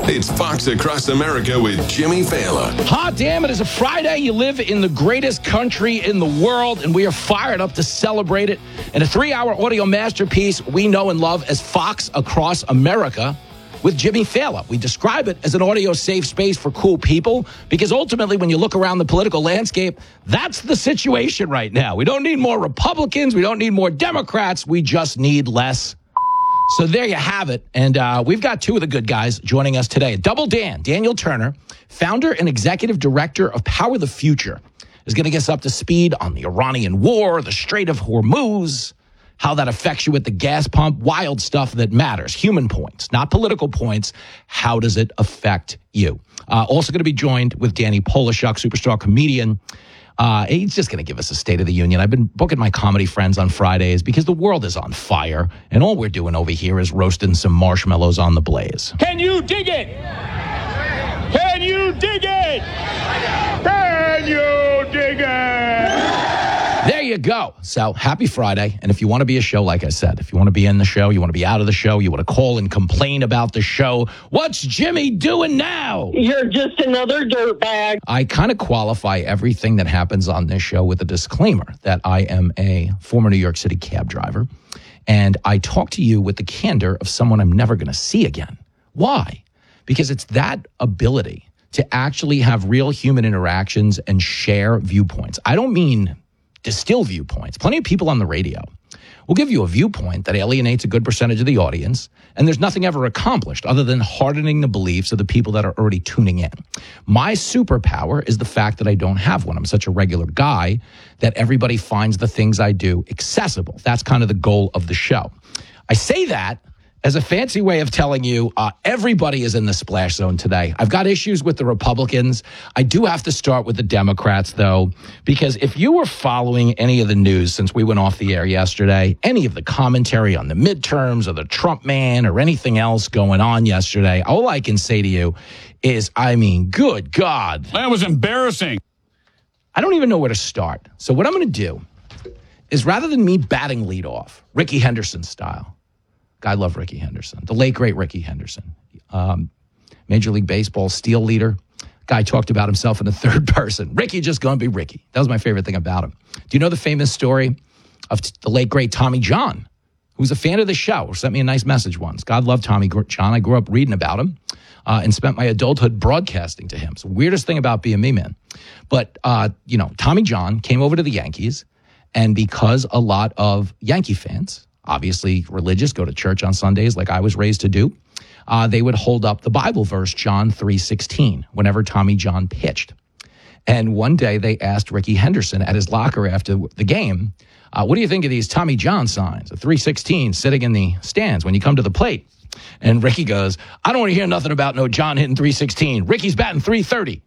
It's Fox Across America with Jimmy Fallon. Hot damn, it is a Friday. You live in the greatest country in the world, and we are fired up to celebrate it. In a 3-hour audio masterpiece we know and love as Fox Across America with Jimmy Fallon. We describe it as an audio safe space for cool people because ultimately when you look around the political landscape, that's the situation right now. We don't need more Republicans. We don't need more Democrats. We just need less. So there you have it. And we've got two of the good guys joining us today. Double Dan, Daniel Turner, founder and executive director of Power the Future, is going to get us up to speed on the Iranian war, the Strait of Hormuz, how that affects you at the gas pump, wild stuff that matters, human points, not political points. How does it affect you? Also going to be joined with Danny Polishuk, superstar comedian. He's just going to give us a State of the Union. I've been booking my comedy friends on Fridays because the world is on fire, and all we're doing over here is roasting some marshmallows on the blaze. Can you dig it? Can you dig it? Can you dig it? There you go. So happy Friday. And if you want to be a show, like I said, if you want to be in the show, you want to be out of the show, you want to call and complain about the show, what's Jimmy doing now? You're just another dirtbag. I kind of qualify everything that happens on this show with a disclaimer that I am a former New York City cab driver. And I talk to you with the candor of someone I'm never going to see again. Why? Because it's that ability to actually have real human interactions and share viewpoints. I don't mean distill viewpoints. Plenty of people on the radio will give you a viewpoint that alienates a good percentage of the audience, and there's nothing ever accomplished other than hardening the beliefs of the people that are already tuning in. My superpower is the fact that I don't have one. I'm such a regular guy that everybody finds the things I do accessible. That's kind of the goal of the show. I say that as a fancy way of telling you everybody is in the splash zone today. I've got issues with the Republicans. I do have to start with the Democrats, though, because if you were following any of the news since we went off the air yesterday, any of the commentary on the midterms or the Trump man or anything else going on yesterday, all I can say to you is, I mean, good God. That was embarrassing. I don't even know where to start. So what I'm going to do is rather than me batting lead off, Ricky Henderson style, I love Ricky Henderson, the late, great Ricky Henderson. Major League Baseball steal leader. Guy talked about himself in the third person. Ricky just going to be Ricky. That was my favorite thing about him. Do you know the famous story of the late, great Tommy John, who's a fan of the show, sent me a nice message once. God loved Tommy John. I grew up reading about him and spent my adulthood broadcasting to him. It's the weirdest thing about being me, man. But, Tommy John came over to the Yankees, and because a lot of Yankee fans, obviously religious, go to church on Sundays like I was raised to do, they would hold up the Bible verse, John 3:16, whenever Tommy John pitched. And one day they asked Ricky Henderson at his locker after the game, what do you think of these Tommy John signs, a 3:16 sitting in the stands when you come to the plate? And Ricky goes, I don't want to hear nothing about no John hitting 3:16. Ricky's batting 330.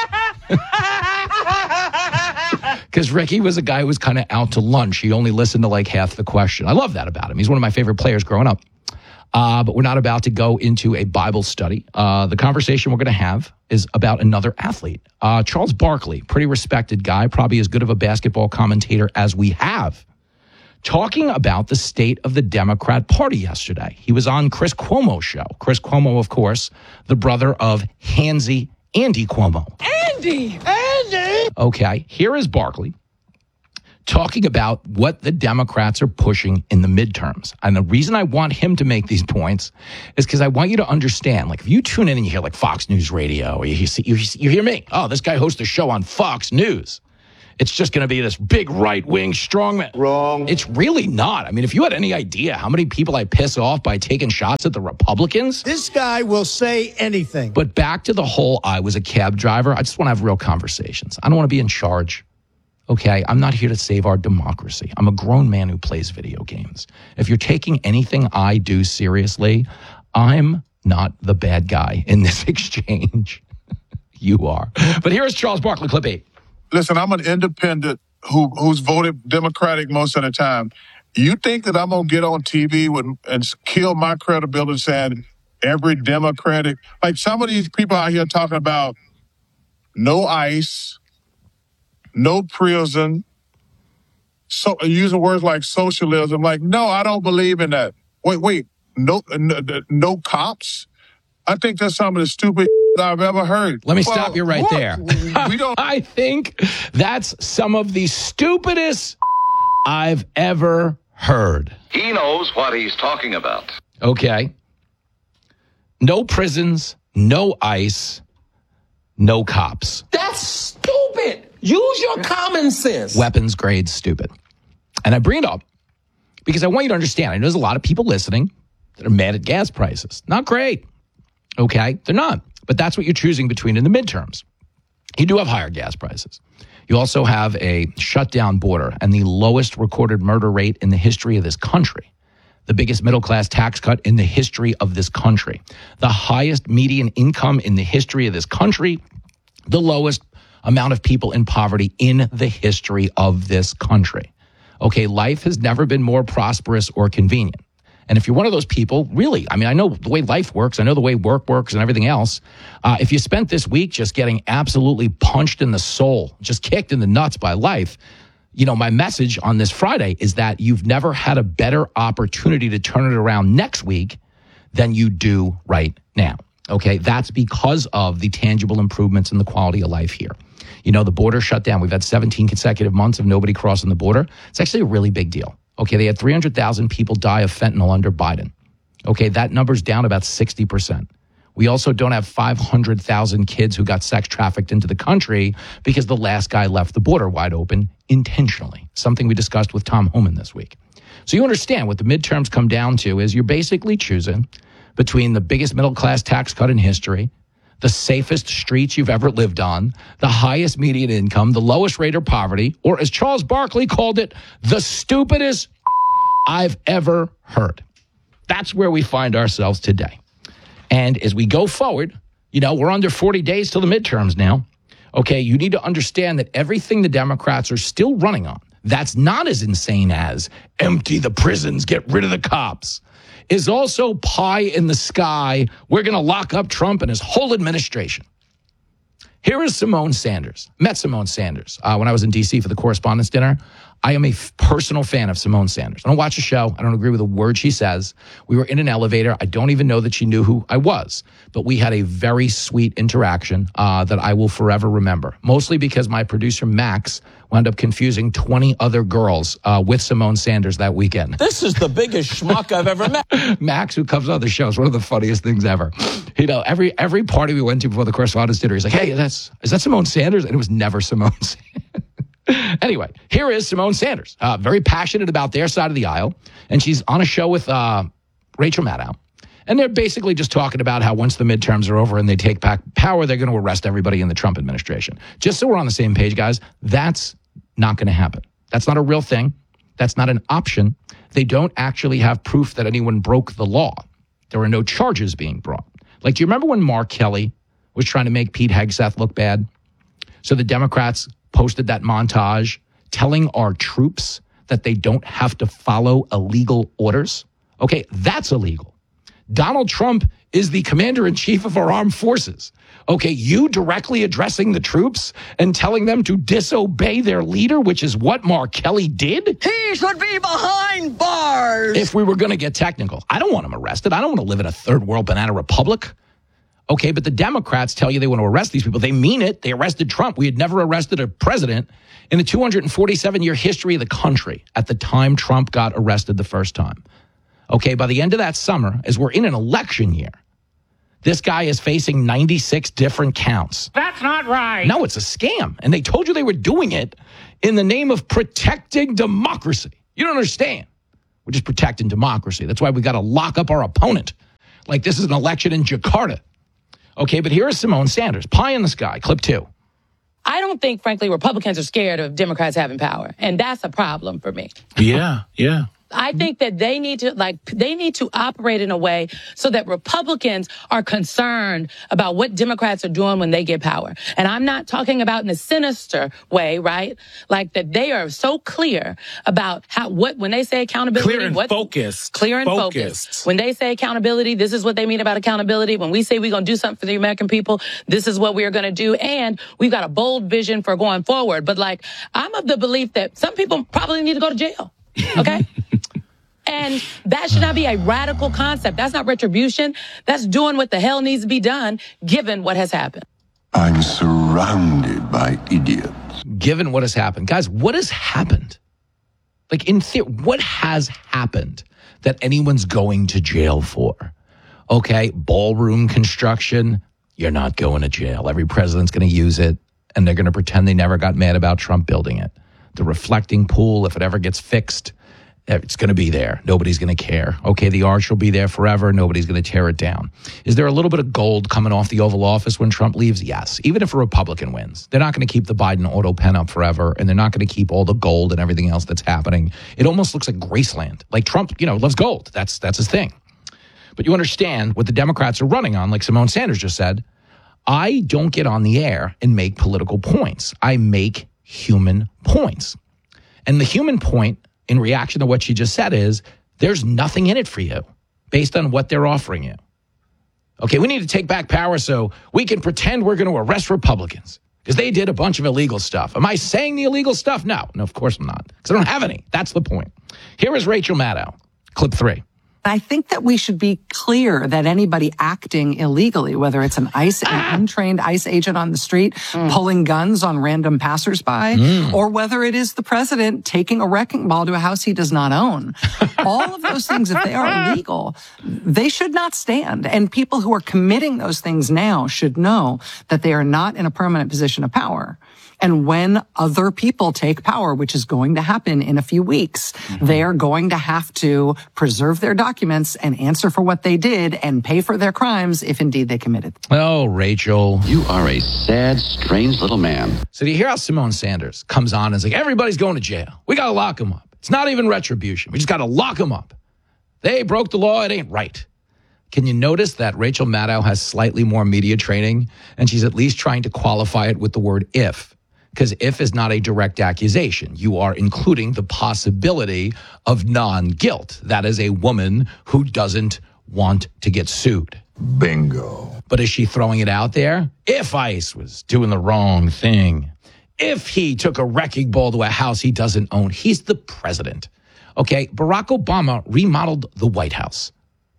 Because Ricky was a guy who was kind of out to lunch. He only listened to like half the question. I love that about him. He's one of my favorite players growing up. But we're not about to go into a Bible study. The conversation we're going to have is about another athlete. Charles Barkley, pretty respected guy, probably as good of a basketball commentator as we have, talking about the state of the Democrat Party yesterday. He was on Chris Cuomo's show. Chris Cuomo, of course, the brother of Handsy Andy Cuomo. Andy! Okay, here is Barkley talking about what the Democrats are pushing in the midterms. And the reason I want him to make these points is because I want you to understand, like if you tune in and you hear like Fox News Radio, or you hear me, oh, this guy hosts a show on Fox News. It's just going to be this big right-wing strongman. Wrong. It's really not. I mean, if you had any idea how many people I piss off by taking shots at the Republicans. This guy will say anything. But back to the whole, I was a cab driver. I just want to have real conversations. I don't want to be in charge. Okay, I'm not here to save our democracy. I'm a grown man who plays video games. If you're taking anything I do seriously, I'm not the bad guy in this exchange. You are. But here is Charles Barkley, clip 8. Listen, I'm an independent who's voted Democratic most of the time. You think that I'm going to get on TV and kill my credibility saying every Democratic, like some of these people out here talking about no ICE, no prison, so using words like socialism. Like, no, I don't believe in that. Wait, no cops? I think that's some of the stupid I've ever heard. Let me stop you right there. We don't. I think that's some of the stupidest I've ever heard. He knows what he's talking about. Okay. No prisons, no ICE, no cops. That's stupid. Use your common sense. Weapons grade stupid. And I bring it up because I want you to understand. I know there's a lot of people listening that are mad at gas prices. Not great. Okay? They're not. But that's what you're choosing between in the midterms. You do have higher gas prices. You also have a shutdown border and the lowest recorded murder rate in the history of this country. The biggest middle-class tax cut in the history of this country. The highest median income in the history of this country. The lowest amount of people in poverty in the history of this country. Okay, life has never been more prosperous or convenient. And if you're one of those people, really, I mean, I know the way life works. I know the way work works and everything else. If you spent this week just getting absolutely punched in the soul, just kicked in the nuts by life, you know, my message on this Friday is that you've never had a better opportunity to turn it around next week than you do right now. Okay, that's because of the tangible improvements in the quality of life here. You know, the border shut down. We've had 17 consecutive months of nobody crossing the border. It's actually a really big deal. Okay, they had 300,000 people die of fentanyl under Biden. Okay, that number's down about 60%. We also don't have 500,000 kids who got sex trafficked into the country because the last guy left the border wide open intentionally, something we discussed with Tom Homan this week. So you understand what the midterms come down to is you're basically choosing between the biggest middle-class tax cut in history, the safest streets you've ever lived on, the highest median income, the lowest rate of poverty, or as Charles Barkley called it, the stupidest I've ever heard. That's where we find ourselves today. And as we go forward, you know, we're under 40 days till the midterms now. Okay, you need to understand that everything the Democrats are still running on, that's not as insane as empty the prisons, get rid of the cops, is also pie in the sky. We're going to lock up Trump and his whole administration. Here is Simone Sanders. Met Simone Sanders when I was in D.C. for the Correspondents' Dinner. I am a personal fan of Simone Sanders. I don't watch the show. I don't agree with a word she says. We were in an elevator. I don't even know that she knew who I was. But we had a very sweet interaction that I will forever remember. Mostly because my producer, Max, wound up confusing 20 other girls with Simone Sanders that weekend. This is the biggest schmuck I've ever met. Max, who comes on the show, is one of the funniest things ever. You know, every party we went to before the Correspondents' Dinner, he's like, hey, is that Simone Sanders? And it was never Simone Sanders. Anyway, here is Simone Sanders, very passionate about their side of the aisle. And she's on a show with Rachel Maddow. And they're basically just talking about how once the midterms are over and they take back power, they're going to arrest everybody in the Trump administration. Just so we're on the same page, guys, that's not going to happen. That's not a real thing. That's not an option. They don't actually have proof that anyone broke the law. There are no charges being brought. Like, do you remember when Mark Kelly was trying to make Pete Hegseth look bad? So the Democrats posted that montage telling our troops that they don't have to follow illegal orders. Okay, that's illegal. Donald Trump is the commander-in-chief of our armed forces. Okay, you directly addressing the troops and telling them to disobey their leader, which is what Mark Kelly did? He should be behind bars. If we were going to get technical. I don't want him arrested. I don't want to live in a third world banana republic. Okay, but the Democrats tell you they want to arrest these people. They mean it. They arrested Trump. We had never arrested a president in the 247-year history of the country at the time Trump got arrested the first time. Okay, by the end of that summer, as we're in an election year, this guy is facing 96 different counts. That's not right. No, it's a scam. And they told you they were doing it in the name of protecting democracy. You don't understand. We're just protecting democracy. That's why we got to lock up our opponent. Like this is an election in Jakarta. Okay, but here is Simone Sanders. Pie in the sky, clip 2. I don't think, frankly, Republicans are scared of Democrats having power. And that's a problem for me. Yeah. I think that they need to operate in a way so that Republicans are concerned about what Democrats are doing when they get power. And I'm not talking about in a sinister way, right? Like that they are so clear about when they say accountability. Clear and focused. Clear and focused. When they say accountability, this is what they mean about accountability. When we say we're going to do something for the American people, this is what we're going to do. And we've got a bold vision for going forward. But like, I'm of the belief that some people probably need to go to jail. Okay? And that should not be a radical concept. That's not retribution. That's doing what the hell needs to be done, given what has happened. I'm surrounded by idiots. Given what has happened. Guys, what has happened? Like, in theory, what has happened that anyone's going to jail for? Okay, ballroom construction, you're not going to jail. Every president's going to use it, and they're going to pretend they never got mad about Trump building it. The reflecting pool, if it ever gets fixed, it's going to be there. Nobody's going to care. Okay, the arch will be there forever. Nobody's going to tear it down. Is there a little bit of gold coming off the Oval Office when Trump leaves? Yes. Even if a Republican wins, they're not going to keep the Biden auto pen up forever, and they're not going to keep all the gold and everything else that's happening. It almost looks like Graceland. Like Trump, loves gold. That's his thing. But you understand what the Democrats are running on, like Simone Sanders just said. I don't get on the air and make political points. I make human points. And the human point in reaction to what she just said is there's nothing in it for you based on what they're offering you. Okay, we need to take back power so we can pretend we're going to arrest Republicans because they did a bunch of illegal stuff. Am I saying the illegal stuff? No, of course I'm not, because I don't have any. That's the point. Here is Rachel Maddow, clip 3. I think that we should be clear that anybody acting illegally, whether it's an untrained ICE agent on the street pulling guns on random passersby, or whether it is the president taking a wrecking ball to a house he does not own, all of those things, if they are illegal, they should not stand. And people who are committing those things now should know that they are not in a permanent position of power. And when other people take power, which is going to happen in a few weeks, they are going to have to preserve their documents and answer for what they did and pay for their crimes if indeed they committed. Oh, Rachel. You are a sad, strange little man. So do you hear how Simone Sanders comes on and is like, everybody's going to jail. We got to lock them up. It's not even retribution. We just got to lock them up. They broke the law. It ain't right. Can you notice that Rachel Maddow has slightly more media training, and she's at least trying to qualify it with the word if? Because if is not a direct accusation. You are including the possibility of non-guilt. That is a woman who doesn't want to get sued. Bingo. But is she throwing it out there? If ICE was doing the wrong thing, if he took a wrecking ball to a house he doesn't own, he's the president. Okay, Barack Obama remodeled the White House.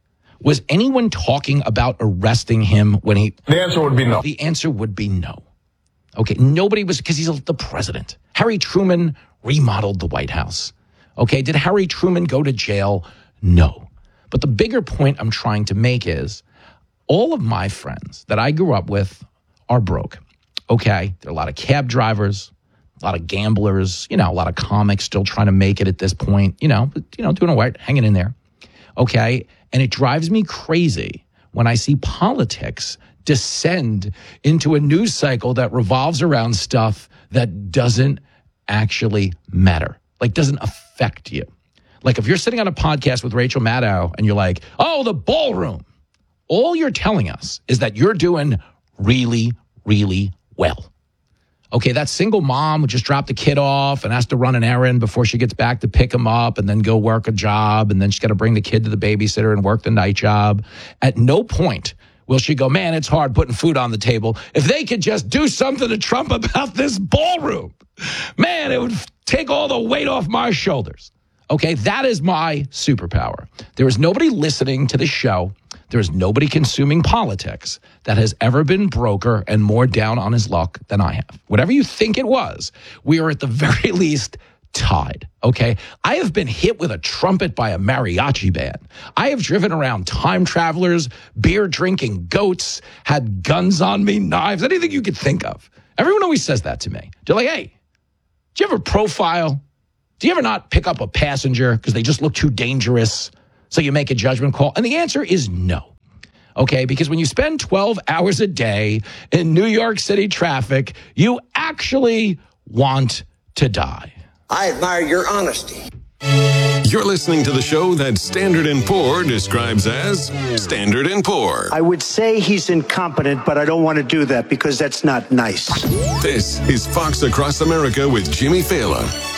Was anyone talking about arresting him when he... The answer would be no. The answer would be no. Okay, nobody was, because he's the president. Harry Truman remodeled the White House. Okay, did Harry Truman go to jail? No. But the bigger point I'm trying to make is all of my friends that I grew up with are broke. Okay, there are a lot of cab drivers, a lot of gamblers, a lot of comics still trying to make it at this point, doing all right, hanging in there. Okay, and it drives me crazy when I see politics descend into a news cycle that revolves around stuff that doesn't actually matter, like doesn't affect you. Like if you're sitting on a podcast with Rachel Maddow and you're like, oh, the ballroom, all you're telling us is that you're doing really, really well. Okay, that single mom who just dropped the kid off and has to run an errand before she gets back to pick him up and then go work a job, and then she's got to bring the kid to the babysitter and work the night job. At no point will she go, man, it's hard putting food on the table. If they could just do something to Trump about this ballroom, man, it would take all the weight off my shoulders. Okay, that is my superpower. There is nobody listening to this show. There is nobody consuming politics that has ever been broker and more down on his luck than I have. Whatever you think it was, we are at the very least tied, okay? I have been hit with a trumpet by a mariachi band. I have driven around time travelers, beer-drinking goats, had guns on me, knives, anything you could think of. Everyone always says that to me. They're like, hey, do you have a profile? Do you ever not pick up a passenger because they just look too dangerous, so you make a judgment call? And the answer is no. Okay, because when you spend 12 hours a day in New York City traffic, you actually want to die. I admire your honesty. You're listening to the show that Standard & Poor's describes as Standard & Poor. I would say he's incompetent, but I don't want to do that because that's not nice. This is Fox Across America with Jimmy Fallon.